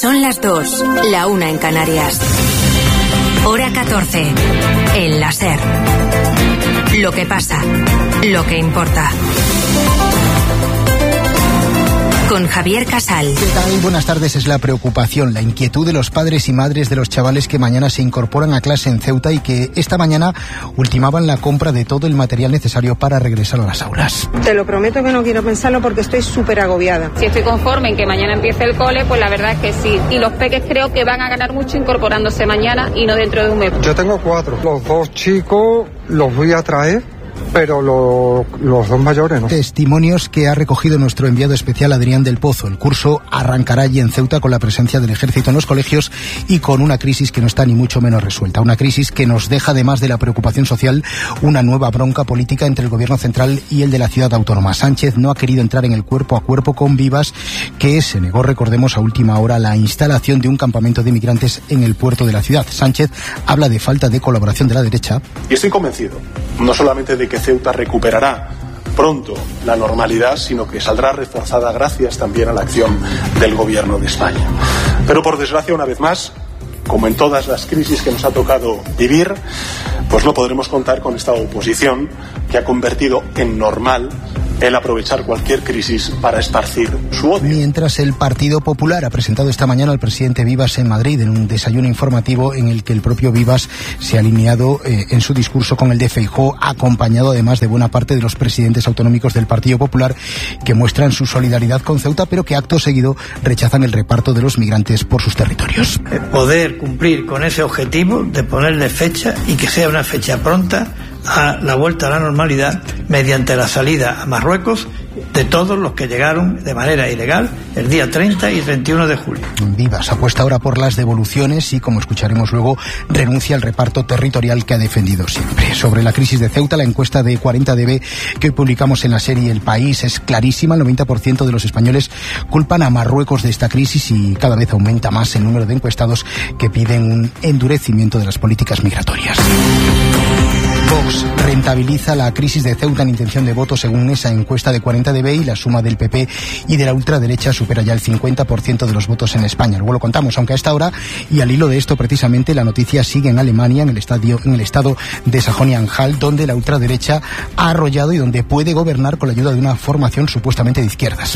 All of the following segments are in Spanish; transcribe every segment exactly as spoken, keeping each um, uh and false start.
Son las dos, la una en Canarias. Hora catorce. El láser. Lo que pasa, lo que importa. Con Javier Casal. ¿Qué tal? Buenas tardes. Es la preocupación, la inquietud de los padres y madres de los chavales que mañana se incorporan a clase en Ceuta y que esta mañana ultimaban la compra de todo el material necesario para regresar a las aulas. Te lo prometo que no quiero pensarlo porque estoy súper agobiada. Si estoy conforme en que mañana empiece el cole, pues la verdad es que sí. Y los peques creo que van a ganar mucho incorporándose mañana y no dentro de un mes. Yo tengo cuatro. Los dos chicos los voy a traer, pero lo, los dos mayores no. Testimonios que ha recogido nuestro enviado especial Adrián del Pozo. El curso arrancará allí en Ceuta con la presencia del ejército en los colegios y con una crisis que no está ni mucho menos resuelta. Una crisis que nos deja, además de la preocupación social, una nueva bronca política entre el gobierno central y el de la ciudad autónoma. Sánchez no ha querido entrar en el cuerpo a cuerpo con Vivas, que se negó, recordemos, a última hora la instalación de un campamento de migrantes en el puerto de la ciudad. Sánchez habla de falta de colaboración de la derecha. Y estoy convencido, no solamente de que Ceuta recuperará pronto la normalidad, sino que saldrá reforzada gracias también a la acción del gobierno de España. Pero por desgracia, una vez más, como en todas las crisis que nos ha tocado vivir, pues no podremos contar con esta oposición que ha convertido en normal el aprovechar cualquier crisis para esparcir su odio. Mientras el Partido Popular ha presentado esta mañana al presidente Vivas en Madrid en un desayuno informativo en el que el propio Vivas se ha alineado eh, en su discurso con el de Feijóo, acompañado además de buena parte de los presidentes autonómicos del Partido Popular que muestran su solidaridad con Ceuta, pero que acto seguido rechazan el reparto de los migrantes por sus territorios. Poder cumplir con ese objetivo de ponerle fecha y que sea una fecha pronta a la vuelta a la normalidad mediante la salida a Marruecos de todos los que llegaron de manera ilegal el día treinta y treinta y uno de julio. Vivas apuesta ahora por las devoluciones y, como escucharemos luego, renuncia al reparto territorial que ha defendido siempre. Sobre la crisis de Ceuta, la encuesta de cuarenta D B que hoy publicamos en la serie El País es clarísima. El noventa por ciento de los españoles culpan a Marruecos de esta crisis y cada vez aumenta más el número de encuestados que piden un endurecimiento de las políticas migratorias. Vox rentabiliza la crisis de Ceuta en intención de voto según esa encuesta de cuarenta D B y la suma del P P y de la ultraderecha supera ya el cincuenta por ciento de los votos en España. Luego lo contamos, aunque a esta hora, y al hilo de esto precisamente, la noticia sigue en Alemania, en el, estadio, en el estado de Sajonia-Anhalt, donde la ultraderecha ha arrollado y donde puede gobernar con la ayuda de una formación supuestamente de izquierdas.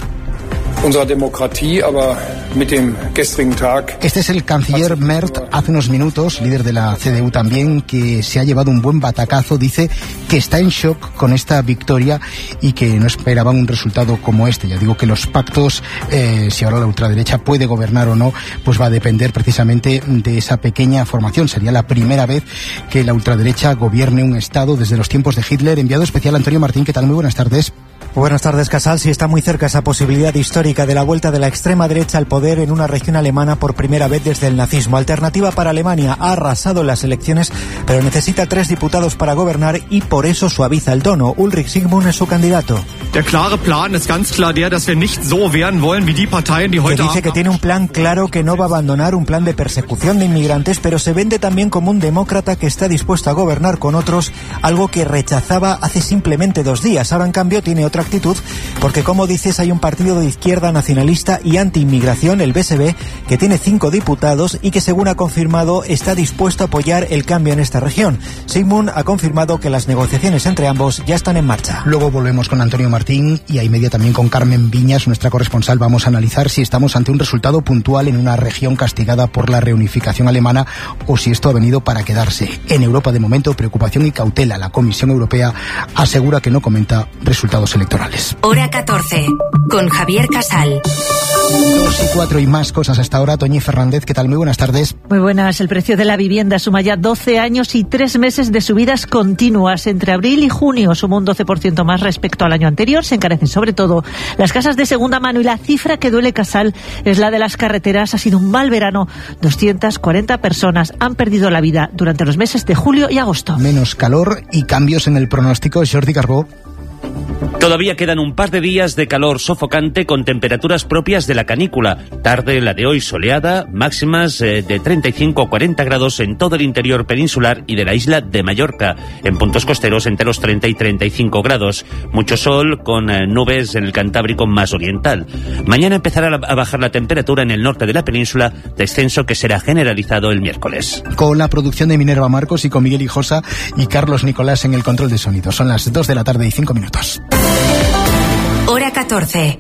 Este es el canciller Merz, hace unos minutos, líder de la C D U también, que se ha llevado un buen batacazo. Dice que está en shock con esta victoria y que no esperaba un resultado como este. Ya digo que los pactos, eh, si ahora la ultraderecha puede gobernar o no, pues va a depender precisamente de esa pequeña formación. Sería la primera vez que la ultraderecha gobierne un estado desde los tiempos de Hitler. Enviado especial Antonio Martín, ¿qué tal? Muy buenas tardes. Buenas tardes, Casal. Sí, está muy cerca esa posibilidad histórica de la vuelta de la extrema derecha al poder en una región alemana por primera vez desde el nazismo. Alternativa para Alemania ha arrasado en las elecciones, pero necesita tres diputados para gobernar y por eso suaviza el tono. Ulrich Sigmund es su candidato. Der klare Plan ist ganz klar der, dass wir nicht so werden wollen wie die Parteien, die heute... Que dice que tiene un plan claro, que no va a abandonar un plan de persecución de inmigrantes, pero se vende también como un demócrata que está dispuesto a gobernar con otros, algo que rechazaba hace simplemente dos días. Ahora, en cambio, tiene otra actitud, porque, como dices, hay un partido de izquierda nacionalista y anti-inmigración, el B S B, que tiene cinco diputados y que, según ha confirmado, está dispuesto a apoyar el cambio en esta región. Sigmund ha confirmado que las negociaciones entre ambos ya están en marcha. Luego volvemos con Antonio Martín y a media también con Carmen Viñas, nuestra corresponsal. Vamos a analizar si estamos ante un resultado puntual en una región castigada por la reunificación alemana o si esto ha venido para quedarse. En Europa, de momento, preocupación y cautela. La Comisión Europea asegura que no comenta resultados electorales. Hora catorce, con Javier Casal. Dos y cuatro y más cosas hasta ahora. Toñi Fernández, ¿qué tal? Muy buenas tardes. Muy buenas. El precio de la vivienda suma ya doce años y tres meses de subidas continuas. Entre abril y junio suma un doce por ciento más respecto al año anterior. Se encarecen sobre todo las casas de segunda mano y la cifra que duele, Casal, es la de las carreteras. Ha sido un mal verano. doscientas cuarenta personas han perdido la vida durante los meses de julio y agosto. Menos calor y cambios en el pronóstico. Jordi Carbó. Todavía quedan un par de días de calor sofocante con temperaturas propias de la canícula. Tarde la de hoy soleada, máximas eh, de treinta y cinco a cuarenta grados en todo el interior peninsular y de la isla de Mallorca. En puntos costeros entre los treinta y treinta y cinco grados. Mucho sol con eh, nubes en el Cantábrico más oriental. Mañana empezará a bajar la temperatura en el norte de la península, descenso que será generalizado el miércoles. Con la producción de Minerva Marcos y con Miguel Hijosa y Carlos Nicolás en el control de sonido. Son las dos de la tarde y cinco minutos. Hora catorce.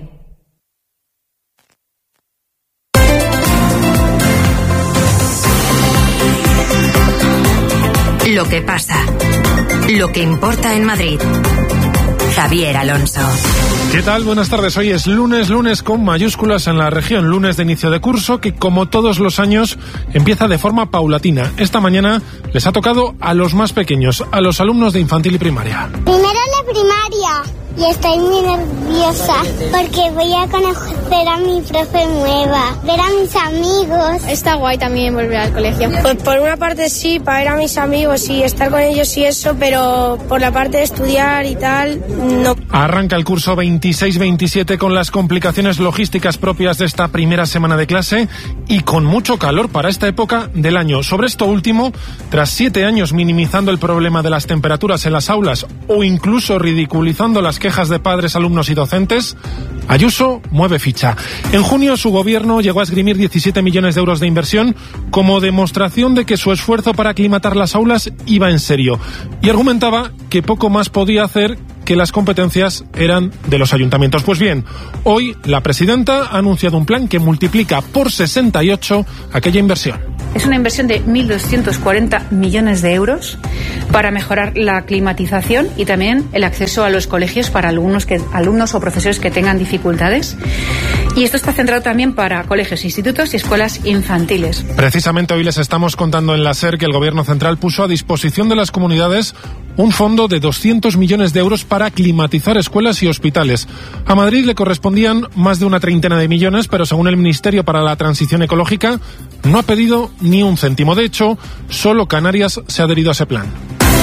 Lo que pasa. Lo que importa en Madrid. Javier Alonso. ¿Qué tal? Buenas tardes. Hoy es lunes, lunes con mayúsculas en la región, lunes de inicio de curso que, como todos los años, empieza de forma paulatina. Esta mañana les ha tocado a los más pequeños, a los alumnos de infantil y primaria. Primero la primaria. Y estoy muy nerviosa porque voy a conocer a mi profe nueva, ver a mis amigos. Está guay también volver al colegio. Pues por una parte sí, para ver a mis amigos y estar con ellos y eso, pero por la parte de estudiar y tal, no. Arranca el curso veintiséis veintisiete con las complicaciones logísticas propias de esta primera semana de clase y con mucho calor para esta época del año. Sobre esto último, tras siete años minimizando el problema de las temperaturas en las aulas o incluso ridiculizando las quejas de padres, alumnos y docentes, Ayuso mueve ficha. En junio su gobierno llegó a esgrimir diecisiete millones de euros de inversión como demostración de que su esfuerzo para aclimatar las aulas iba en serio y argumentaba que poco más podía hacer, que las competencias eran de los ayuntamientos. Pues bien, hoy la presidenta ha anunciado un plan que multiplica por sesenta y ocho aquella inversión. Es una inversión de mil doscientos cuarenta millones de euros para mejorar la climatización y también el acceso a los colegios para alumnos, que, alumnos o profesores que tengan dificultades. Y esto está centrado también para colegios, institutos y escuelas infantiles. Precisamente hoy les estamos contando en la SER que el Gobierno Central puso a disposición de las comunidades un fondo de doscientos millones de euros para climatizar escuelas y hospitales. A Madrid le correspondían más de una treintena de millones, pero según el Ministerio para la Transición Ecológica, no ha pedido ni un céntimo. De hecho, solo Canarias se ha adherido a ese plan.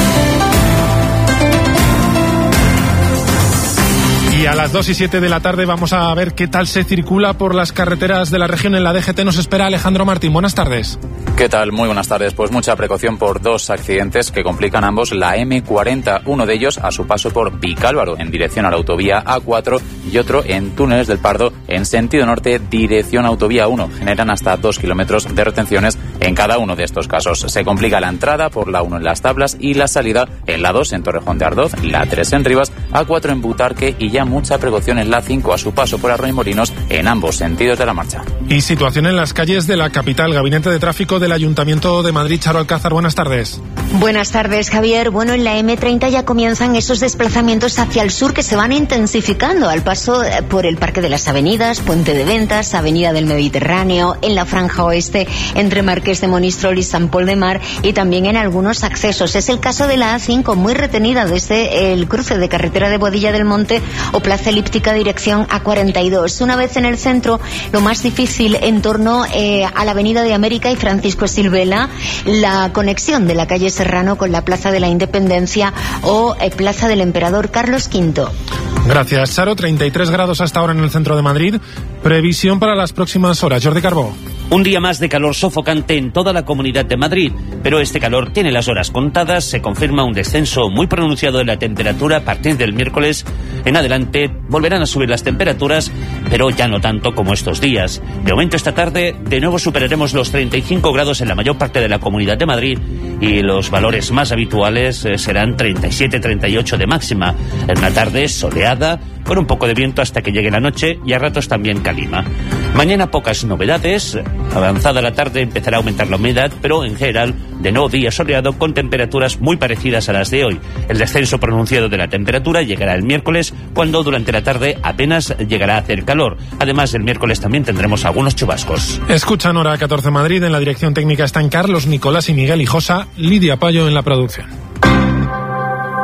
Y a las dos y siete de la tarde vamos a ver qué tal se circula por las carreteras de la región. En la D G T nos espera Alejandro Martín. Buenas tardes. ¿Qué tal? Muy buenas tardes. Pues mucha precaución por dos accidentes que complican ambos la eme cuarenta. Uno de ellos a su paso por Vicálvaro en dirección a la autovía A cuatro y otro en Túneles del Pardo en sentido norte dirección autovía uno. Generan hasta dos kilómetros de retenciones en cada uno de estos casos. Se complica la entrada por la uno en Las Tablas y la salida en la dos en Torrejón de Ardoz, la tres en Rivas, A cuatro en Butarque y ya mucha precaución en la cinco a su paso por Arroyo-Molinos en ambos sentidos de la marcha. Y situación en las calles de la capital. Gabinete de Tráfico del Ayuntamiento de Madrid, Charo Alcázar. Buenas tardes. Buenas tardes, Javier. Bueno, en la eme treinta ya comienzan esos desplazamientos hacia el sur que se van intensificando al paso por el Parque de las Avenidas, Puente de Ventas, Avenida del Mediterráneo, en la franja oeste entre Marqués de Monistrol y San Pol de Mar y también en algunos accesos. Es el caso de la A cinco, muy retenida desde el cruce de carretera de Boadilla del Monte o Plaza Elíptica dirección A cuarenta y dos. Una vez en el centro, lo más difícil en torno eh, a la Avenida de América y Francisco Silvela, la conexión de la calle Serrano con la Plaza de la Independencia o eh, Plaza del Emperador Carlos quinto. Gracias, Charo. treinta y tres grados hasta ahora en el centro de Madrid. Previsión para las próximas horas. Jordi Carbó. Un día más de calor sofocante en toda la Comunidad de Madrid, pero este calor tiene las horas contadas. Se confirma un descenso muy pronunciado de la temperatura a partir del miércoles en adelante. Volverán a subir las temperaturas, pero ya no tanto como estos días. De momento esta tarde de nuevo superaremos los treinta y cinco grados en la mayor parte de la Comunidad de Madrid y los valores más habituales eh, serán treinta y siete treinta y ocho de máxima. En una tarde soleada, con un poco de viento hasta que llegue la noche y a ratos también calima. Mañana pocas novedades. Avanzada la tarde empezará a aumentar la humedad, pero en general de nuevo día soleado con temperaturas muy parecidas a las de hoy. El descenso pronunciado de la temperatura llegará el miércoles, cuando durante la tarde apenas llegará a hacer calor. Además, el miércoles también tendremos algunos chubascos. Escuchan Hora catorce Madrid. En la dirección técnica están Carlos Nicolás y Miguel Hijosa. Lidia Payo en la producción.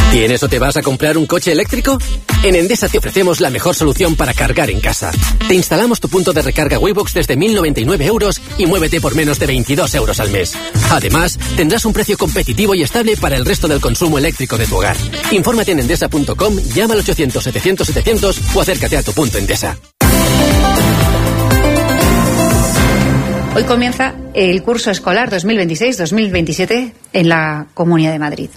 ¿Tienes o te vas a comprar un coche eléctrico? En Endesa te ofrecemos la mejor solución para cargar en casa. Te instalamos tu punto de recarga Waybox desde mil noventa y nueve euros y muévete por menos de veintidós euros al mes. Además, tendrás un precio competitivo y estable para el resto del consumo eléctrico de tu hogar. Infórmate en endesa punto com, llama al ochocientos setecientos setecientos o acércate a tu punto Endesa. Hoy comienza el curso escolar dos mil veintiséis dos mil veintisiete en la Comunidad de Madrid.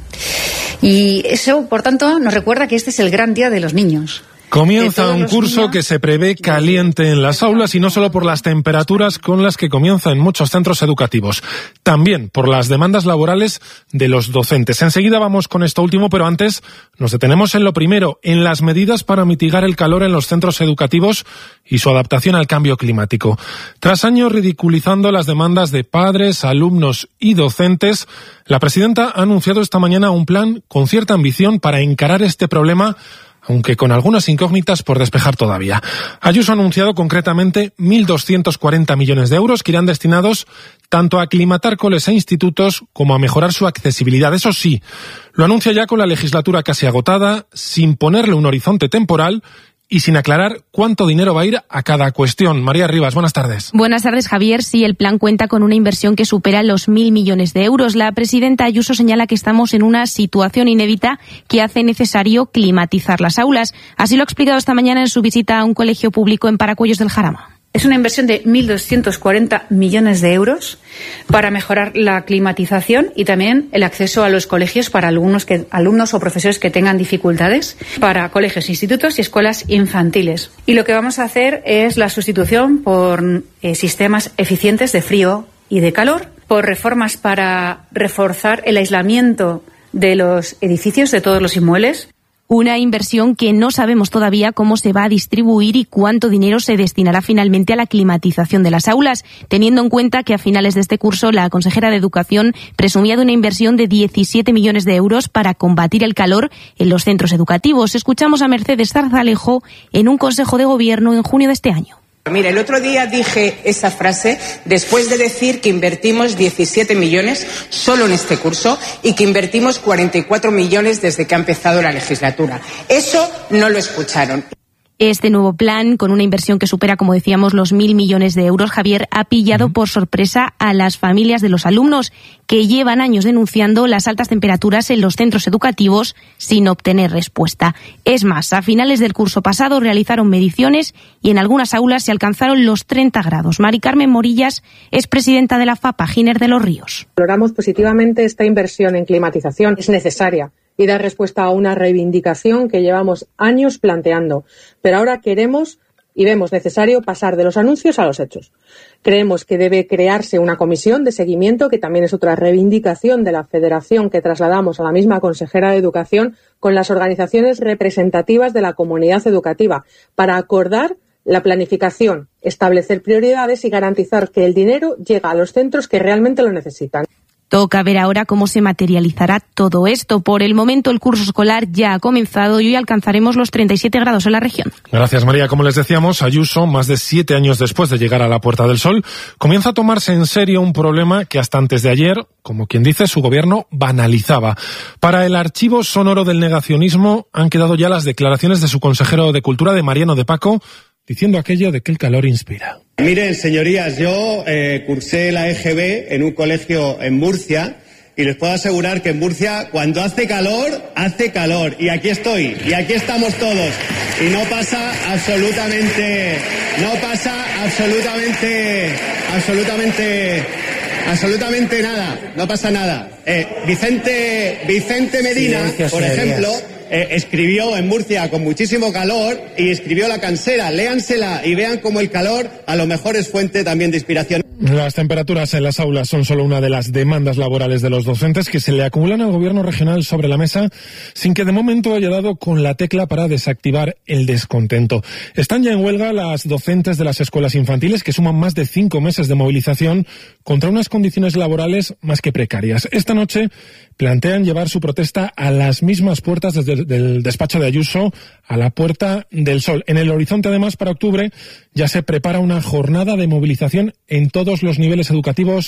Y eso, por tanto, nos recuerda que este es el gran día de los niños. Comienza un curso que se prevé caliente en las aulas y no solo por las temperaturas con las que comienza en muchos centros educativos, también por las demandas laborales de los docentes. Enseguida vamos con esto último, pero antes nos detenemos en lo primero, en las medidas para mitigar el calor en los centros educativos y su adaptación al cambio climático. Tras años ridiculizando las demandas de padres, alumnos y docentes, la presidenta ha anunciado esta mañana un plan con cierta ambición para encarar este problema, aunque con algunas incógnitas por despejar todavía. Ayuso ha anunciado concretamente mil doscientos cuarenta millones de euros que irán destinados tanto a aclimatar coles e institutos como a mejorar su accesibilidad. Eso sí, lo anuncia ya con la legislatura casi agotada, sin ponerle un horizonte temporal y sin aclarar cuánto dinero va a ir a cada cuestión. María Rivas, buenas tardes. Buenas tardes, Javier. Sí, el plan cuenta con una inversión que supera los mil millones de euros. La presidenta Ayuso señala que estamos en una situación inédita que hace necesario climatizar las aulas. Así lo ha explicado esta mañana en su visita a un colegio público en Paracuellos del Jarama. Es una inversión de mil doscientos cuarenta millones de euros para mejorar la climatización y también el acceso a los colegios para alumnos, que, alumnos o profesores que tengan dificultades, para colegios, institutos y escuelas infantiles. Y lo que vamos a hacer es la sustitución por eh, sistemas eficientes de frío y de calor, por reformas para reforzar el aislamiento de los edificios, de todos los inmuebles. Una inversión que no sabemos todavía cómo se va a distribuir y cuánto dinero se destinará finalmente a la climatización de las aulas, teniendo en cuenta que a finales de este curso la consejera de Educación presumía de una inversión de diecisiete millones de euros para combatir el calor en los centros educativos. Escuchamos a Mercedes Zarzalejo en un consejo de gobierno en junio de este año. Mira, el otro día dije esa frase después de decir que invertimos diecisiete millones solo en este curso y que invertimos cuarenta y cuatro millones desde que ha empezado la legislatura. Eso no lo escucharon. Este nuevo plan, con una inversión que supera, como decíamos, los mil millones de euros, Javier, ha pillado por sorpresa a las familias de los alumnos que llevan años denunciando las altas temperaturas en los centros educativos sin obtener respuesta. Es más, a finales del curso pasado realizaron mediciones y en algunas aulas se alcanzaron los treinta grados. Mari Carmen Morillas es presidenta de la FAPA, Giner de los Ríos. Valoramos positivamente esta inversión en climatización. Es necesaria y da respuesta a una reivindicación que llevamos años planteando. Pero ahora queremos y vemos necesario pasar de los anuncios a los hechos. Creemos que debe crearse una comisión de seguimiento, que también es otra reivindicación de la Federación que trasladamos a la misma consejera de Educación, con las organizaciones representativas de la comunidad educativa, para acordar la planificación, establecer prioridades y garantizar que el dinero llega a los centros que realmente lo necesitan. Toca ver ahora cómo se materializará todo esto. Por el momento el curso escolar ya ha comenzado y hoy alcanzaremos los treinta y siete grados en la región. Gracias, María. Como les decíamos, Ayuso, más de siete años después de llegar a la Puerta del Sol, comienza a tomarse en serio un problema que hasta antes de ayer, como quien dice, su gobierno banalizaba. Para el archivo sonoro del negacionismo han quedado ya las declaraciones de su consejero de Cultura, de Mariano de Paco, diciendo aquello de que el calor inspira. Miren, señorías, yo eh, cursé la E G B en un colegio en Murcia y les puedo asegurar que en Murcia cuando hace calor, hace calor. Y aquí estoy, y aquí estamos todos. Y no pasa absolutamente, no pasa absolutamente, absolutamente, absolutamente nada. No pasa nada. Eh, Vicente, Vicente Medina, Silencio, por ejemplo... Eh, escribió en Murcia con muchísimo calor y escribió La Cansera. Léansela y vean cómo el calor a lo mejor es fuente también de inspiración. Las temperaturas en las aulas son solo una de las demandas laborales de los docentes que se le acumulan al gobierno regional sobre la mesa sin que de momento haya dado con la tecla para desactivar el descontento. Están ya en huelga las docentes de las escuelas infantiles que suman más de cinco meses de movilización contra unas condiciones laborales más que precarias. Esta noche plantean llevar su protesta a las mismas puertas desde el del despacho de Ayuso a la Puerta del Sol. En el horizonte, además, para octubre ya se prepara una jornada de movilización en todos los niveles educativos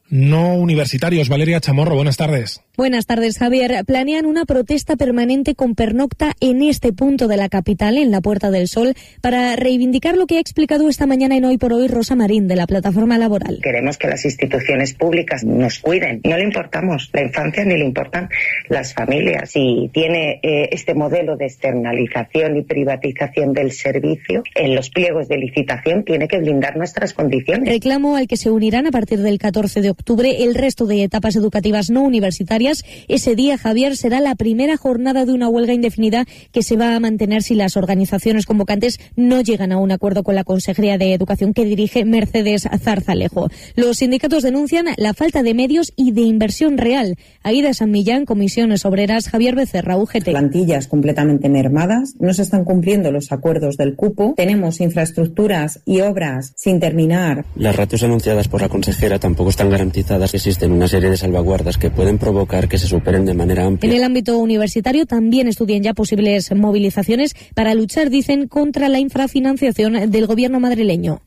no universitarios. Valeria Chamorro, buenas tardes. Buenas tardes, Javier. Planean una protesta permanente con pernocta en este punto de la capital, en la Puerta del Sol, para reivindicar lo que ha explicado esta mañana en Hoy por Hoy Rosa Marín, de la Plataforma Laboral. Queremos que las instituciones públicas nos cuiden. No le importamos la infancia ni le importan las familias. Si tiene eh, este modelo de externalización y privatización del servicio, en los pliegos de licitación tiene que blindar nuestras condiciones. Reclamo al que se unirán a partir del catorce de octubre el resto de etapas educativas no universitarias. Ese día, Javier, será la primera jornada de una huelga indefinida que se va a mantener si las organizaciones convocantes no llegan a un acuerdo con la Consejería de Educación que dirige Mercedes Zarzalejo. Los sindicatos denuncian la falta de medios y de inversión real. Aida San Millán, Comisiones Obreras, Javier Becerra, U G T. Plantillas completamente mermadas, no se están cumpliendo los acuerdos del cupo, tenemos infraestructuras y obras sin terminar. Las ratios anunciadas por la consejera tampoco están garantizadas. Existen una serie de salvaguardas que pueden provocar que se superen de manera amplia. En el ámbito universitario también estudian ya posibles movilizaciones para luchar, dicen, contra la infrafinanciación del gobierno madrileño.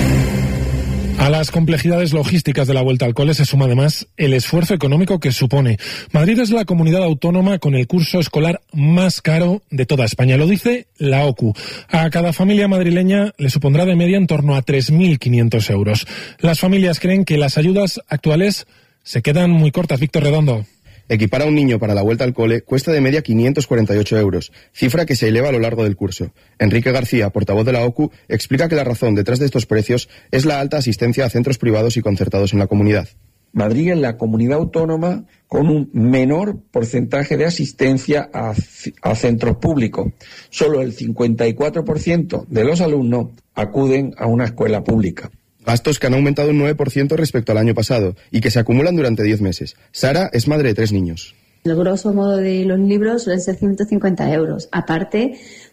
A las complejidades logísticas de la vuelta al cole se suma además el esfuerzo económico que supone. Madrid es la comunidad autónoma con el curso escolar más caro de toda España, lo dice la OCU. A cada familia madrileña le supondrá de media en torno a tres mil quinientos euros. Las familias creen que las ayudas actuales se quedan muy cortas. Víctor Redondo. Equipar a un niño para la vuelta al cole cuesta de media quinientos cuarenta y ocho euros, cifra que se eleva a lo largo del curso. Enrique García, portavoz de la OCU, explica que la razón detrás de estos precios es la alta asistencia a centros privados y concertados en la comunidad. Madrid es la comunidad autónoma con un menor porcentaje de asistencia a, a centros públicos. Solo el cincuenta y cuatro por ciento de los alumnos acuden a una escuela pública. Gastos que han aumentado un nueve por ciento respecto al año pasado y que se acumulan durante diez meses. Sara es madre de tres niños. El grosso modo de los libros suelen ser ciento cincuenta euros, aparte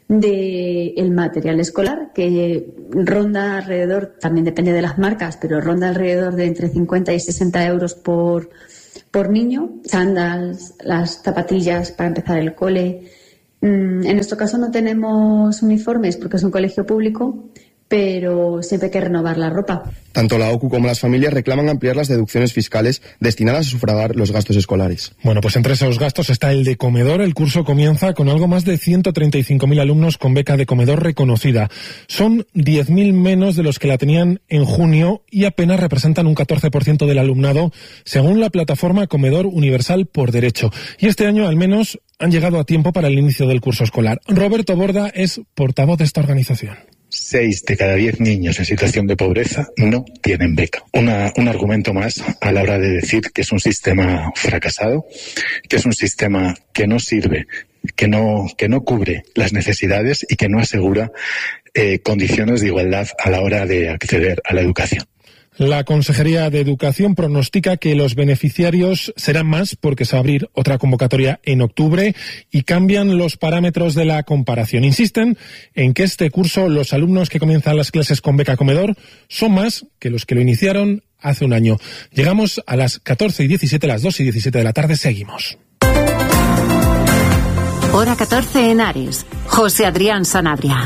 del material escolar, que ronda alrededor, también depende de las marcas, pero ronda alrededor de entre cincuenta y sesenta euros por, por niño. Sandals, las zapatillas para empezar el cole. En nuestro caso no tenemos uniformes porque es un colegio público, pero siempre hay que renovar la ropa. Tanto la OCU como las familias reclaman ampliar las deducciones fiscales destinadas a sufragar los gastos escolares. Bueno, pues entre esos gastos está el de comedor. El curso comienza con algo más de ciento treinta y cinco mil alumnos con beca de comedor reconocida. Son diez mil menos de los que la tenían en junio y apenas representan un catorce por ciento del alumnado, según la plataforma Comedor Universal por Derecho. Y este año, al menos, han llegado a tiempo para el inicio del curso escolar. Roberto Borda es portavoz de esta organización. Seis de cada diez niños en situación de pobreza no tienen beca. Una, un argumento más a la hora de decir que es un sistema fracasado, que es un sistema que no sirve, que no, que no cubre las necesidades y que no asegura eh, condiciones de igualdad a la hora de acceder a la educación. La Consejería de Educación pronostica que los beneficiarios serán más porque se va a abrir otra convocatoria en octubre y cambian los parámetros de la comparación. Insisten en que este curso los alumnos que comienzan las clases con beca comedor son más que los que lo iniciaron hace un año. Llegamos a las catorce y diecisiete, las dos y diecisiete de la tarde. Seguimos. Hora catorce en Ares. José Adrián Sanabria.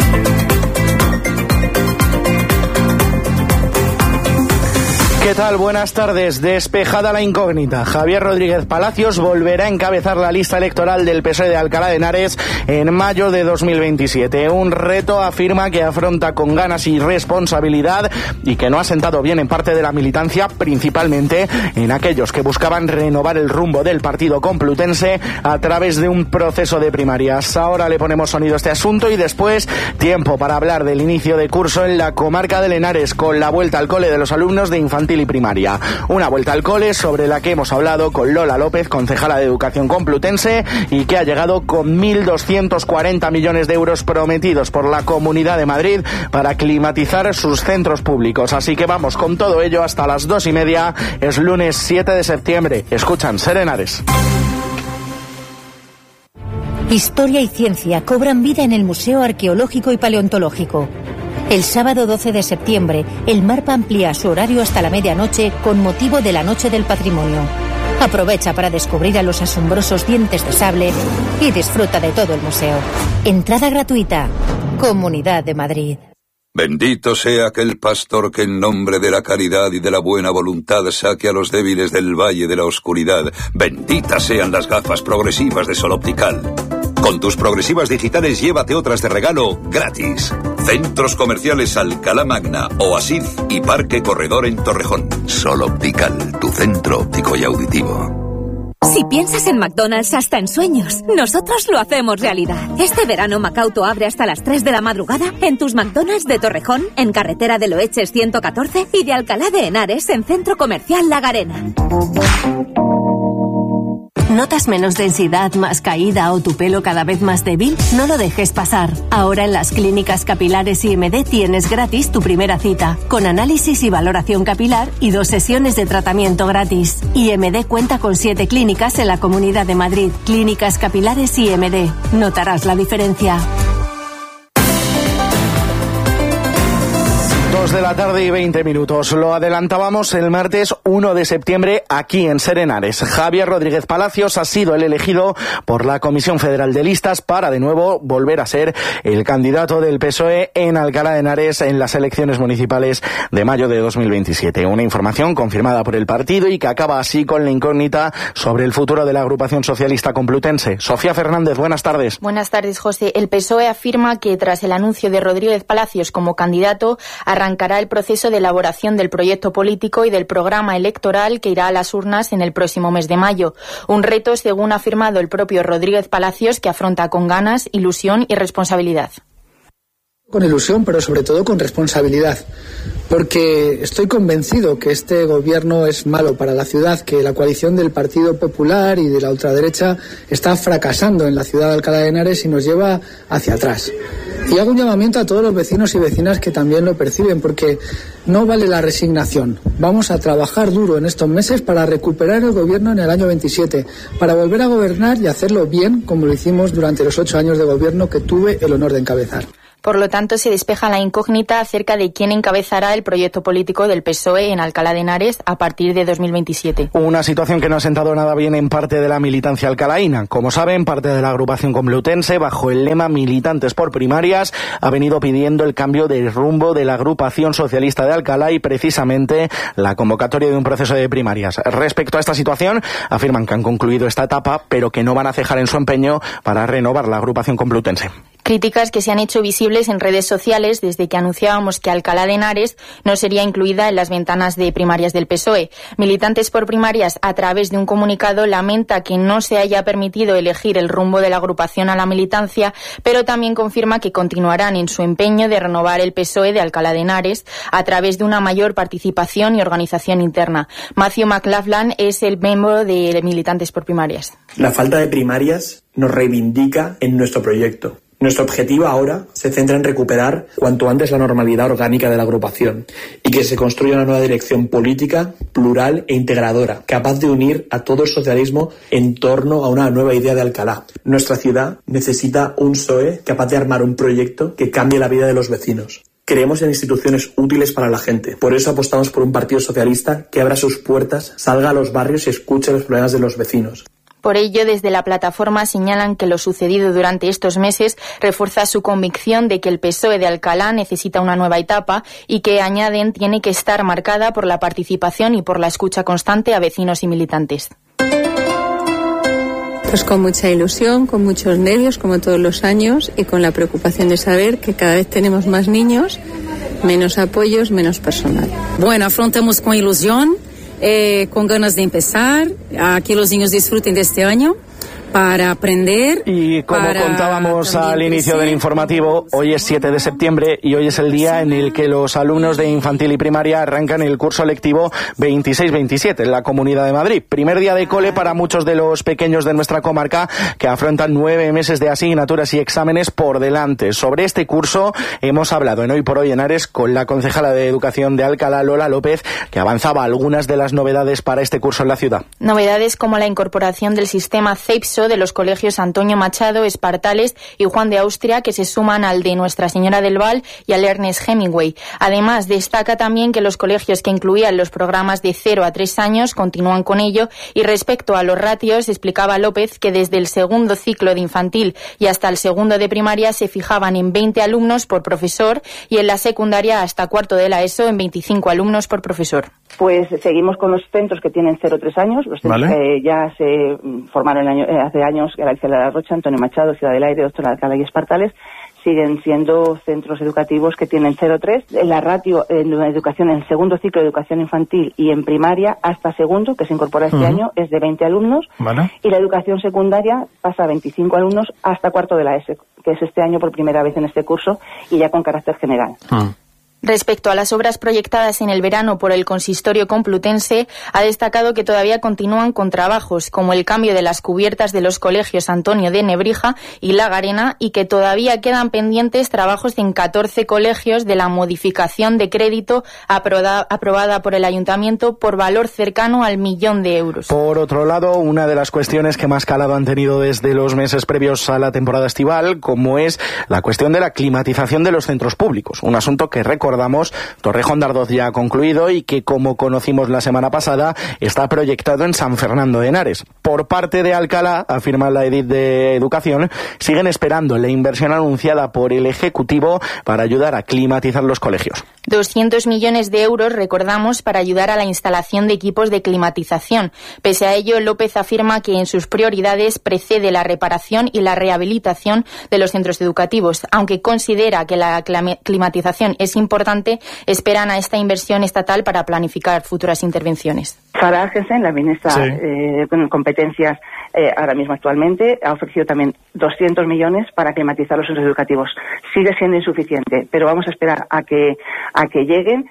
¿Qué tal? Buenas tardes. Despejada la incógnita. Javier Rodríguez Palacios volverá a encabezar la lista electoral del P S O E de Alcalá de Henares en mayo de dos mil veintisiete. Un reto, afirma, que afronta con ganas y responsabilidad y que no ha sentado bien en parte de la militancia, principalmente en aquellos que buscaban renovar el rumbo del partido complutense a través de un proceso de primarias. Ahora le ponemos sonido a este asunto y después tiempo para hablar del inicio de curso en la comarca del Henares con la vuelta al cole de los alumnos de infantil y primaria. Una vuelta al cole sobre la que hemos hablado con Lola López, concejala de Educación complutense, y que ha llegado con mil doscientos cuarenta millones de euros prometidos por la Comunidad de Madrid para climatizar sus centros públicos. Así que vamos con todo ello hasta las dos y media. Es lunes siete de septiembre. Escuchan Ser Henares. Historia y ciencia cobran vida en el Museo Arqueológico y Paleontológico. El sábado doce de septiembre, el MARPA amplía su horario hasta la medianoche con motivo de la Noche del Patrimonio. Aprovecha para descubrir a los asombrosos dientes de sable y disfruta de todo el museo. Entrada gratuita. Comunidad de Madrid. Bendito sea aquel pastor que en nombre de la caridad y de la buena voluntad saque a los débiles del valle de la oscuridad. Benditas sean las gafas progresivas de Sol Optical. Con tus progresivas digitales llévate otras de regalo gratis. Centros comerciales Alcalá Magna, Oasis y Parque Corredor en Torrejón. Sol Optical, tu centro óptico y auditivo. Si piensas en McDonald's hasta en sueños, nosotros lo hacemos realidad. Este verano Macauto abre hasta las tres de la madrugada en tus McDonald's de Torrejón, en carretera de Loeches ciento catorce y de Alcalá de Henares en Centro Comercial La Garena. ¿Notas menos densidad, más caída o tu pelo cada vez más débil? No lo dejes pasar. Ahora en las clínicas capilares I M D tienes gratis tu primera cita, con análisis y valoración capilar y dos sesiones de tratamiento gratis. I M D cuenta con siete clínicas en la Comunidad de Madrid. Clínicas capilares I M D. Notarás la diferencia. Dos de la tarde y veinte minutos. Lo adelantábamos el martes uno de septiembre aquí en Ser Henares. Javier Rodríguez Palacios ha sido el elegido por la Comisión Federal de Listas para de nuevo volver a ser el candidato del P S O E en Alcalá de Henares en las elecciones municipales de mayo de dos mil veintisiete. Una información confirmada por el partido y que acaba así con la incógnita sobre el futuro de la agrupación socialista complutense. Sofía Fernández, buenas tardes. Buenas tardes, José. El P S O E afirma que tras el anuncio de Rodríguez Palacios como candidato, arrancará el proceso de elaboración del proyecto político y del programa electoral que irá a las urnas en el próximo mes de mayo. Un reto, según ha afirmado el propio Rodríguez Palacios, que afronta con ganas, ilusión y responsabilidad. Con ilusión, pero sobre todo con responsabilidad, porque estoy convencido que este gobierno es malo para la ciudad, que la coalición del Partido Popular y de la ultraderecha está fracasando en la ciudad de Alcalá de Henares y nos lleva hacia atrás. Y hago un llamamiento a todos los vecinos y vecinas que también lo perciben, porque no vale la resignación. Vamos a trabajar duro en estos meses para recuperar el gobierno en el año veintisiete, para volver a gobernar y hacerlo bien, como lo hicimos durante los ocho años de gobierno que tuve el honor de encabezar. Por lo tanto, se despeja la incógnita acerca de quién encabezará el proyecto político del P S O E en Alcalá de Henares a partir de dos mil veintisiete. Una situación que no ha sentado nada bien en parte de la militancia alcalaína. Como saben, parte de la agrupación complutense, bajo el lema Militantes por Primarias, ha venido pidiendo el cambio de rumbo de la agrupación socialista de Alcalá y precisamente la convocatoria de un proceso de primarias. Respecto a esta situación, afirman que han concluido esta etapa, pero que no van a cejar en su empeño para renovar la agrupación complutense. Críticas que se han hecho visibles en redes sociales desde que anunciábamos que Alcalá de Henares no sería incluida en las ventanas de primarias del P S O E. Militantes por Primarias, a través de un comunicado, lamenta que no se haya permitido elegir el rumbo de la agrupación a la militancia, pero también confirma que continuarán en su empeño de renovar el P S O E de Alcalá de Henares a través de una mayor participación y organización interna. Matthew McLaughlin es el miembro de Militantes por Primarias. La falta de primarias nos reivindica en nuestro proyecto. Nuestro objetivo ahora se centra en recuperar cuanto antes la normalidad orgánica de la agrupación y que se construya una nueva dirección política, plural e integradora, capaz de unir a todo el socialismo en torno a una nueva idea de Alcalá. Nuestra ciudad necesita un P S O E capaz de armar un proyecto que cambie la vida de los vecinos. Creemos en instituciones útiles para la gente. Por eso apostamos por un partido socialista que abra sus puertas, salga a los barrios y escuche los problemas de los vecinos. Por ello, desde la plataforma señalan que lo sucedido durante estos meses refuerza su convicción de que el P S O E de Alcalá necesita una nueva etapa y que, añaden, tiene que estar marcada por la participación y por la escucha constante a vecinos y militantes. Pues con mucha ilusión, con muchos nervios, como todos los años, y con la preocupación de saber que cada vez tenemos más niños, menos apoyos, menos personal. Bueno, afrontamos con ilusión. Eh, con ganas de empezar, a que los niños disfruten de este año para aprender. Y como contábamos al inicio del informativo, hoy es siete de septiembre y hoy es el día en el que los alumnos de infantil y primaria arrancan el curso lectivo veintiséis veintisiete en la Comunidad de Madrid. Primer día de cole para muchos de los pequeños de nuestra comarca que afrontan nueve meses de asignaturas y exámenes por delante. Sobre este curso hemos hablado en Hoy por Hoy Henares con la concejala de Educación de Alcalá, Lola López, que avanzaba algunas de las novedades para este curso en la ciudad. Novedades como la incorporación del sistema C E I P S caso de los colegios Antonio Machado, Espartales y Juan de Austria, que se suman al de Nuestra Señora del Val y al Ernest Hemingway. Además, destaca también que los colegios que incluían los programas de cero a tres años continúan con ello, y respecto a los ratios, explicaba López que desde el segundo ciclo de infantil y hasta el segundo de primaria se fijaban en veinte alumnos por profesor y en la secundaria hasta cuarto de la ESO en veinticinco alumnos por profesor. Pues seguimos con los centros que tienen cero a tres años, los centros ¿Vale? que ya se formaron el año, eh, hace años, Galicia de la Rocha, Antonio Machado, Ciudad del Aire, Doctor Alcalá y Espartales, siguen siendo centros educativos que tienen cero a tres. La ratio en la educación, en el segundo ciclo de educación infantil y en primaria hasta segundo, que se incorpora este uh-huh. año, es de veinte alumnos. Vale. Y la educación secundaria pasa a veinticinco alumnos hasta cuarto de la ESO, que es este año por primera vez en este curso y ya con carácter general. Uh-huh. Respecto a las obras proyectadas en el verano por el Consistorio Complutense, ha destacado que todavía continúan con trabajos, como el cambio de las cubiertas de los colegios Antonio de Nebrija y La Garena, y que todavía quedan pendientes trabajos en catorce colegios de la modificación de crédito aprobada, aprobada por el Ayuntamiento por valor cercano al millón de euros. Por otro lado, una de las cuestiones que más calado han tenido desde los meses previos a la temporada estival, como es la cuestión de la climatización de los centros públicos, un asunto que recordamos Recordamos, Torrejón de Ardoz ya ha concluido y que, como conocimos la semana pasada, está proyectado en San Fernando de Henares. Por parte de Alcalá, afirma la Edit de Educación, siguen esperando la inversión anunciada por el Ejecutivo para ayudar a climatizar los colegios. doscientos millones de euros, recordamos, para ayudar a la instalación de equipos de climatización. Pese a ello, López afirma que en sus prioridades precede la reparación y la rehabilitación de los centros educativos. Aunque considera que la climatización es importante, esperan a esta inversión estatal para planificar futuras intervenciones. Sara Argensen, la ministra sí. eh, con competencias eh, ahora mismo actualmente, ha ofrecido también doscientos millones para climatizar los centros educativos. Sigue siendo insuficiente, pero vamos a esperar a que a que lleguen.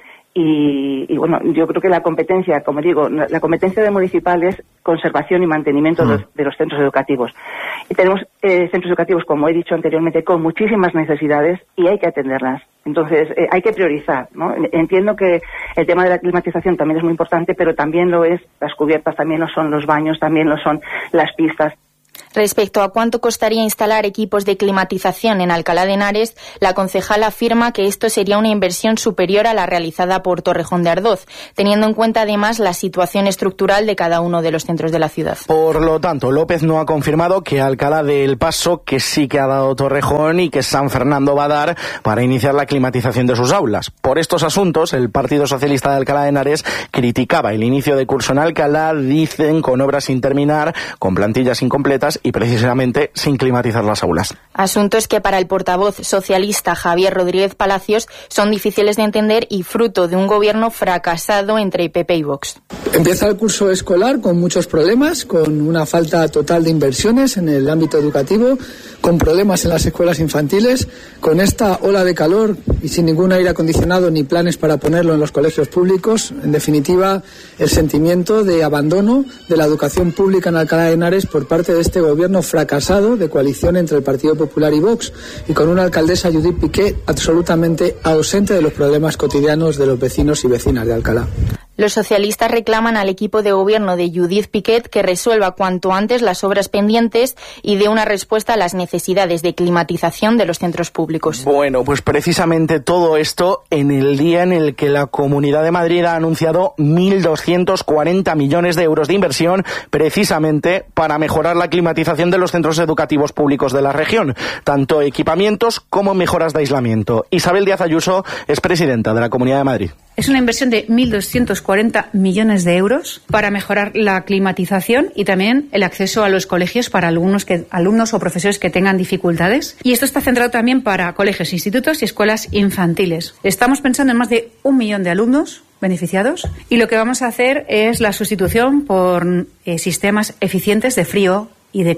Y, y bueno, yo creo que la competencia, como digo, la competencia de municipal es conservación y mantenimiento mm. de, los, de los centros educativos. Y tenemos eh, centros educativos, como he dicho anteriormente, con muchísimas necesidades y hay que atenderlas. Entonces, eh, hay que priorizar, ¿no? Entiendo que el tema de la climatización también es muy importante, pero también lo es las cubiertas, también lo son los baños, también lo son las pistas. Respecto a cuánto costaría instalar equipos de climatización en Alcalá de Henares, la concejala afirma que esto sería una inversión superior a la realizada por Torrejón de Ardoz, teniendo en cuenta además la situación estructural de cada uno de los centros de la ciudad. Por lo tanto, López no ha confirmado que Alcalá dé el paso que sí que ha dado Torrejón y que San Fernando va a dar para iniciar la climatización de sus aulas. Por estos asuntos, el Partido Socialista de Alcalá de Henares criticaba el inicio de curso en Alcalá, dicen, con obras sin terminar, con plantillas incompletas y precisamente sin climatizar las aulas. Asuntos que para el portavoz socialista Javier Rodríguez Palacios son difíciles de entender y fruto de un gobierno fracasado entre P P y Vox. Empieza el curso escolar con muchos problemas, con una falta total de inversiones en el ámbito educativo, con problemas en las escuelas infantiles, con esta ola de calor y sin ningún aire acondicionado ni planes para ponerlo en los colegios públicos. En definitiva, el sentimiento de abandono de la educación pública en Alcalá de Henares por parte de este gobierno fracasado de coalición entre el Partido Popular y Vox, y con una alcaldesa, Judith Piqué, absolutamente ausente de los problemas cotidianos de los vecinos y vecinas de Alcalá. Los socialistas reclaman al equipo de gobierno de Judith Piquet que resuelva cuanto antes las obras pendientes y dé una respuesta a las necesidades de climatización de los centros públicos. Bueno, pues precisamente todo esto en el día en el que la Comunidad de Madrid ha anunciado mil doscientos cuarenta millones de euros de inversión precisamente para mejorar la climatización de los centros educativos públicos de la región, tanto equipamientos como mejoras de aislamiento. Isabel Díaz Ayuso es presidenta de la Comunidad de Madrid. Es una inversión de mil doscientos cuarenta millones de euros para mejorar la climatización y también el acceso a los colegios para alumnos, que, alumnos o profesores que tengan dificultades. Y esto está centrado también para colegios, institutos y escuelas infantiles. Estamos pensando en más de un millón de alumnos beneficiados y lo que vamos a hacer es la sustitución por eh, sistemas eficientes de frío y de calor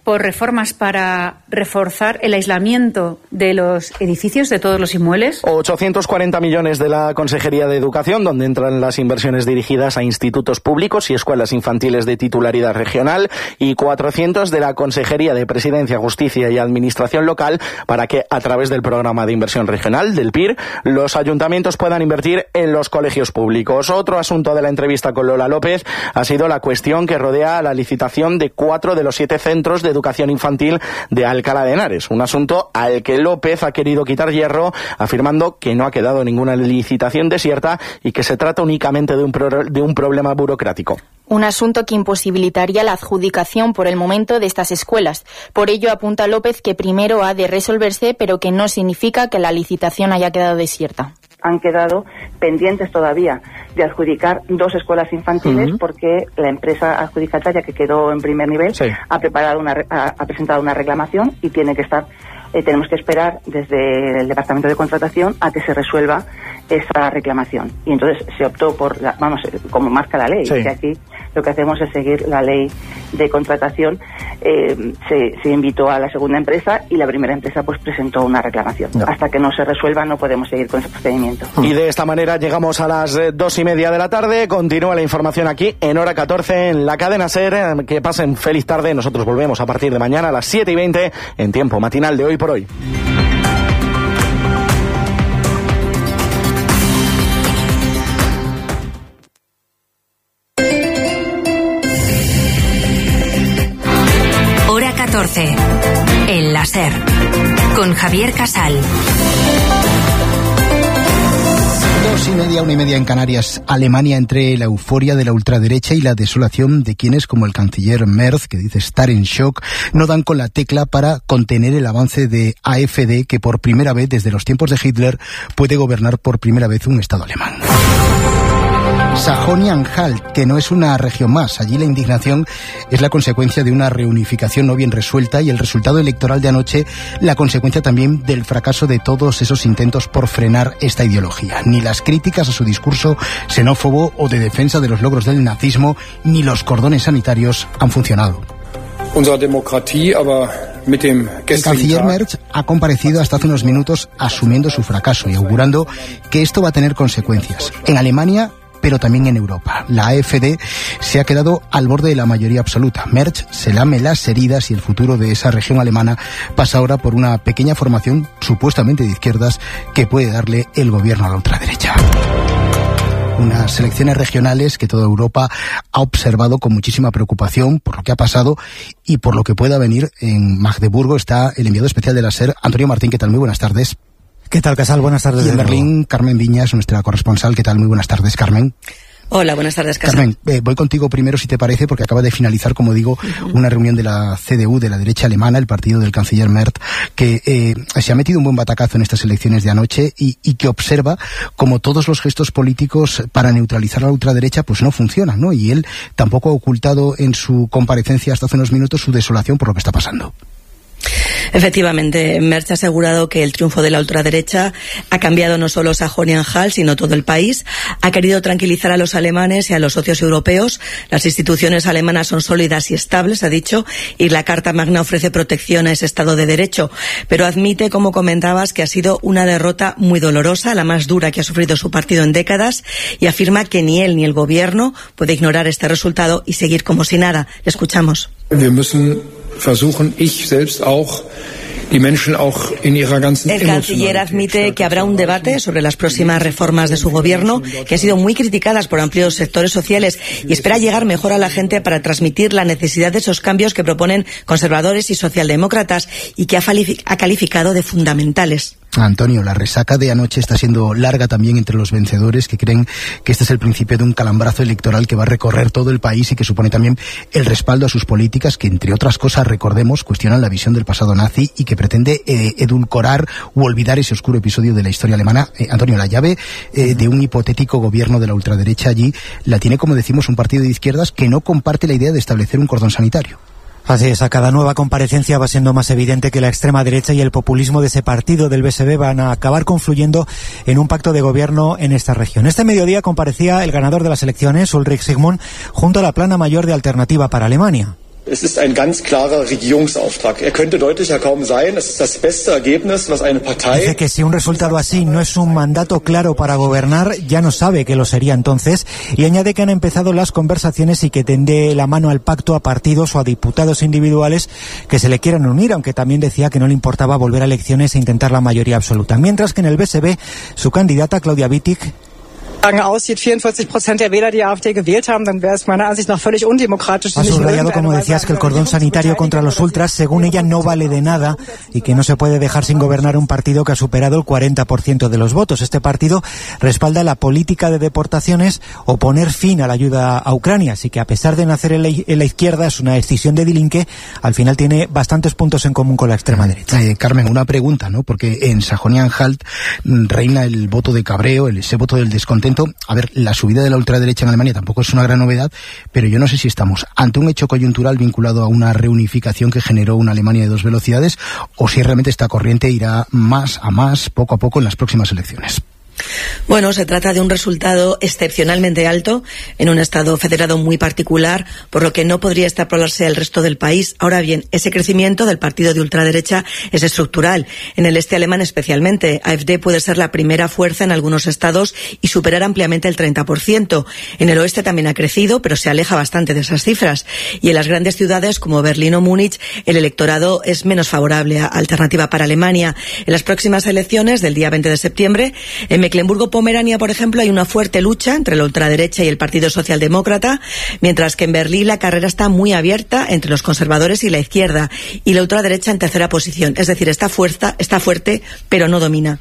por reformas para reforzar el aislamiento de los edificios, de todos los inmuebles. ochocientos cuarenta millones de la Consejería de Educación, donde entran las inversiones dirigidas a institutos públicos y escuelas infantiles de titularidad regional, y cuatrocientos de la Consejería de Presidencia, Justicia y Administración Local, para que, a través del Programa de Inversión Regional, del P I R, los ayuntamientos puedan invertir en los colegios públicos. Otro asunto de la entrevista con Lola López ha sido la cuestión que rodea la licitación de cuatro de los siete centros de educación infantil de Alcalá de Henares, un asunto al que López ha querido quitar hierro, afirmando que no ha quedado ninguna licitación desierta y que se trata únicamente de un, pro- de un problema burocrático. Un asunto que imposibilitaría la adjudicación por el momento de estas escuelas. Por ello, apunta López que primero ha de resolverse, pero que no significa que la licitación haya quedado desierta. Han quedado pendientes todavía de adjudicar dos escuelas infantiles, uh-huh. porque la empresa adjudicataria que quedó en primer nivel sí. ha preparado una ha, ha presentado una reclamación y tiene que estar eh, tenemos que esperar desde el departamento de contratación a que se resuelva esa reclamación, y entonces se optó por la, vamos, como marca la ley, sí. que aquí lo que hacemos es seguir la ley de contratación. Eh, se, se invitó a la segunda empresa y la primera empresa pues presentó una reclamación. No. Hasta que no se resuelva no podemos seguir con ese procedimiento. Y de esta manera llegamos a las dos y media de la tarde. Continúa la información aquí en Hora catorce en la cadena SER. Que pasen feliz tarde. Nosotros volvemos a partir de mañana a las siete y veinte en tiempo matinal de Hoy por Hoy. Hora catorce, en la SER, con Javier Casal. Dos y media, una y media en Canarias. Alemania, entre la euforia de la ultraderecha y la desolación de quienes, como el canciller Merz, que dice estar en shock, no dan con la tecla para contener el avance de A F D, que por primera vez desde los tiempos de Hitler puede gobernar por primera vez un Estado alemán. Sajonia-Anhalt, que no es una región más. Allí la indignación es la consecuencia de una reunificación no bien resuelta y el resultado electoral de anoche la consecuencia también del fracaso de todos esos intentos por frenar esta ideología. Ni las críticas a su discurso xenófobo o de defensa de los logros del nazismo, ni los cordones sanitarios han funcionado. El canciller Merz ha comparecido hasta hace unos minutos asumiendo su fracaso y augurando que esto va a tener consecuencias en Alemania, pero también en Europa. La A F D se ha quedado al borde de la mayoría absoluta. Merz se lame las heridas y el futuro de esa región alemana pasa ahora por una pequeña formación supuestamente de izquierdas que puede darle el gobierno a la ultraderecha. Unas elecciones regionales que toda Europa ha observado con muchísima preocupación por lo que ha pasado y por lo que pueda venir. En Magdeburgo está el enviado especial de la SER, Antonio Martín. ¿Qué tal? Muy buenas tardes. ¿Qué tal, Casal? Buenas tardes. Y en Berlín, Carmen Viñas, nuestra corresponsal. ¿Qué tal? Muy buenas tardes, Carmen. Hola, buenas tardes, Casal. Carmen, eh, voy contigo primero, si te parece, porque acaba de finalizar, como digo, uh-huh. una reunión de la C D U, de la derecha alemana, el partido del canciller Merz, que eh, se ha metido un buen batacazo en estas elecciones de anoche y, y que observa como todos los gestos políticos para neutralizar a la ultraderecha pues no funcionan, ¿no? Y él tampoco ha ocultado en su comparecencia hasta hace unos minutos su desolación por lo que está pasando. Efectivamente, Merz ha asegurado que el triunfo de la ultraderecha ha cambiado no solo Sajonia-Anhalt, sino todo el país. Ha querido tranquilizar a los alemanes y a los socios europeos. Las instituciones alemanas son sólidas y estables, ha dicho, y la Carta Magna ofrece protección a ese Estado de Derecho. Pero admite, como comentabas, que ha sido una derrota muy dolorosa, la más dura que ha sufrido su partido en décadas, y afirma que ni él ni el gobierno puede ignorar este resultado y seguir como si nada. Le escuchamos. versuchen, ich selbst auch, die Menschen auch in ihrer ganzen El canciller admite que habrá un debate sobre las próximas reformas de su gobierno, que han sido muy criticadas por amplios sectores sociales, y espera llegar mejor a la gente para transmitir la necesidad de esos cambios que proponen conservadores y socialdemócratas y que ha calificado de fundamentales. Antonio, la resaca de anoche está siendo larga también entre los vencedores, que creen que este es el principio de un calambrazo electoral que va a recorrer todo el país y que supone también el respaldo a sus políticas que, entre otras cosas, recordemos, cuestionan la visión del pasado nazi y que pretende eh, edulcorar u olvidar ese oscuro episodio de la historia alemana. Eh, Antonio, la llave eh, de un hipotético gobierno de la ultraderecha allí la tiene, como decimos, un partido de izquierdas que no comparte la idea de establecer un cordón sanitario. Así es, a cada nueva comparecencia va siendo más evidente que la extrema derecha y el populismo de ese partido del B S B van a acabar confluyendo en un pacto de gobierno en esta región. Este mediodía comparecía el ganador de las elecciones, Ulrich Sigmund, junto a la plana mayor de Alternativa para Alemania. Es ist ein ganz klarer Regierungsauftrag. Er könnte deutlicher kaum sein. Es ist das beste Ergebnis, was eine Partei... Dice que si un resultado así no es un mandato claro para gobernar, ya no sabe que lo sería entonces, y añade que han empezado las conversaciones y que tende la mano al pacto a partidos o a diputados individuales que se le quieran unir, aunque también decía que no le importaba volver a elecciones e intentar la mayoría absoluta. Mientras que en el B S B, su candidata, Claudia Wittig, aussieht, vierundvierzig Prozent der Wähler, die A F D gewählt haben, dann wäre es meiner Ansicht nach völlig undemokratisch. Ha subrayado, como decías, que el cordón sanitario contra los ultras, según ella, no vale de nada y que no se puede dejar sin gobernar un partido que ha superado el cuarenta por ciento de los votos. Este partido respalda la política de deportaciones o poner fin a la ayuda a Ucrania, así que a pesar de nacer en la, en la izquierda, es una decisión de Dilinque, al final tiene bastantes puntos en común con la extrema derecha. Eh, Carmen, una pregunta, ¿no? Porque en Sajonia-Anhalt reina el voto de cabreo, el, ese voto del descontento. A ver, la subida de la ultraderecha en Alemania tampoco es una gran novedad, pero yo no sé si estamos ante un hecho coyuntural vinculado a una reunificación que generó una Alemania de dos velocidades, o si realmente esta corriente irá más a más, poco a poco, en las próximas elecciones. Bueno, se trata de un resultado excepcionalmente alto en un estado federado muy particular, por lo que no podría extrapolarse al resto del país. Ahora bien, ese crecimiento del partido de ultraderecha es estructural. En el este alemán especialmente, A F D puede ser la primera fuerza en algunos estados y superar ampliamente el treinta por ciento. En el oeste también ha crecido, pero se aleja bastante de esas cifras. Y en las grandes ciudades como Berlín o Múnich, el electorado es menos favorable a Alternativa para Alemania. En las próximas elecciones del día veinte de septiembre, en Mecklemburgo-Pomerania, por ejemplo, hay una fuerte lucha entre la ultraderecha y el Partido Socialdemócrata, mientras que en Berlín la carrera está muy abierta entre los conservadores y la izquierda, y la ultraderecha en tercera posición. Es decir, está, fuerza, está fuerte, pero no domina.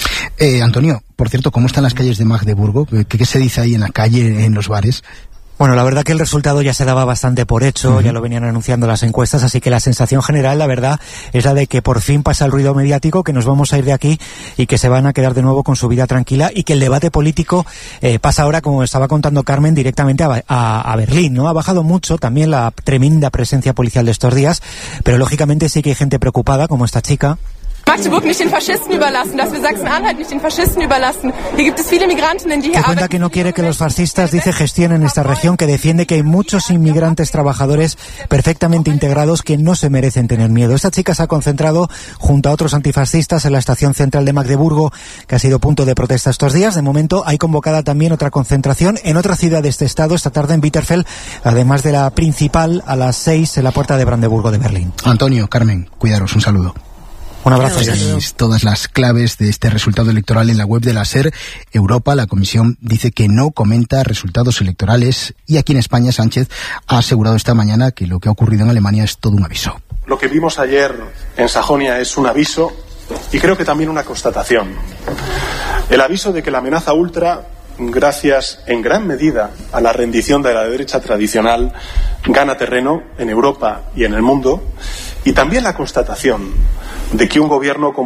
Eh, Antonio, por cierto, ¿cómo están las calles de Magdeburgo? ¿Qué, qué se dice ahí en la calle, en los bares? Bueno, la verdad que el resultado ya se daba bastante por hecho, uh-huh. ya lo venían anunciando las encuestas, así que la sensación general, la verdad, es la de que por fin pasa el ruido mediático, que nos vamos a ir de aquí y que se van a quedar de nuevo con su vida tranquila, y que el debate político eh, pasa ahora, como estaba contando Carmen, directamente a, a, a Berlín, ¿no? Ha bajado mucho también la tremenda presencia policial de estos días, pero lógicamente sí que hay gente preocupada, como esta chica. Magdeburg nicht den Faschisten überlassen, dass wir Sachsen-Anhalt nicht den Faschisten überlassen. Hier gibt es viele Migrantinnen, die hier arbeiten. Que cuenta que no quiere que los fascistas, dice, gestionen esta región, que defiende que hay muchos inmigrantes trabajadores perfectamente integrados que no se merecen tener miedo. Esta chica se ha concentrado junto a otros antifascistas en la estación central de Magdeburgo, que ha sido punto de protesta estos días. De momento hay convocada también otra concentración en otra ciudad de este estado, esta tarde en Bitterfeld, además de la principal a las seis en la puerta de Brandeburgo de Berlín. Antonio, Carmen, cuidaros, un saludo. Un abrazo. Tenéis todas las claves de este resultado electoral en la web de la SER. Europa, la comisión, dice que no comenta resultados electorales, y aquí en España Sánchez ha asegurado esta mañana que lo que ha ocurrido en Alemania es todo un aviso. Lo que vimos ayer en Sajonia es un aviso y creo que también una constatación. El aviso de que la amenaza ultra, gracias en gran medida a la rendición de la derecha tradicional, gana terreno en Europa y en el mundo, y también la constatación de que un gobierno como